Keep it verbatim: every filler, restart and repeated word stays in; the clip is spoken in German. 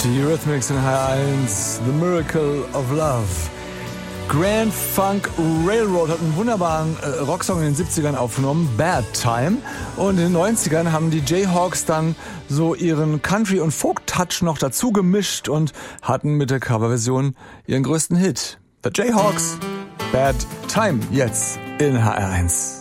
Die Eurythmics in H R eins, The Miracle of Love. Grand Funk Railroad hat einen wunderbaren äh, Rocksong in den siebzigern aufgenommen, Bad Time. Und in den neunzigern haben die Jayhawks dann so ihren Country- und Folk-Touch noch dazu gemischt und hatten mit der Coverversion ihren größten Hit. The Jayhawks, Bad Time, jetzt in H R eins.